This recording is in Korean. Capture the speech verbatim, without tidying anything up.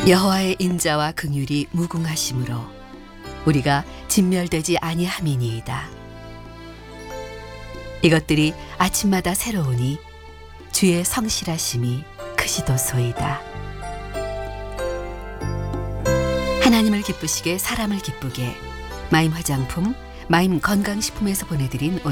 여호와의 인자와 긍휼이 무궁하심으로 우리가 진멸되지 아니함이니이다. 이것들이 아침마다 새로우니 주의 성실하심이 크시도소이다. 하나님을 기쁘시게 사람을 기쁘게 마임 화장품, 마임 건강식품에서 보내드린